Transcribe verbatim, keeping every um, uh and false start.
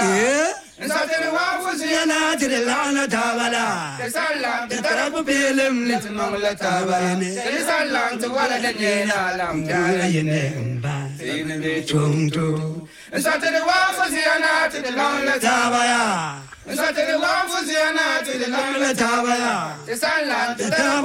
Nsatele wafuzi yana tele lana tabala. Tesalam tetarabu pelem litmang la tabane. Tesalam tuwala danyena lam jala yene mba. Tine be chungtu. Nsatele wafuzi yana tele lana tabaya. Nsatele wafuzi yana tele lana tabaya. Tesalam tetarabu